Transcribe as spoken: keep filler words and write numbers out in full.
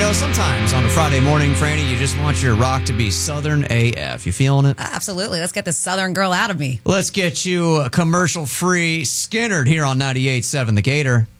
go. Sometimes on a Friday morning, Franny, you just want your rock to be Southern A F. You feeling it? Absolutely. Let's get the Southern girl out of me. Let's get you a commercial-free Skinnerd here on ninety-eight point seven The Gator.